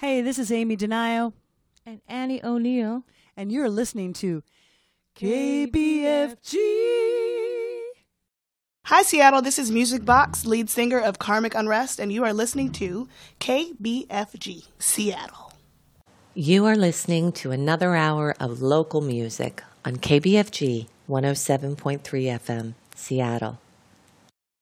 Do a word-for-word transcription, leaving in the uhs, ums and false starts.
Hey, this is Amy Denio. And Annie O'Neill. And you're listening to K B F G. Hi, Seattle. This is Music Box, lead singer of Karmic Unrest, and you are listening to K B F G, Seattle. You are listening to another hour of local music on K B F G one oh seven point three F M, Seattle.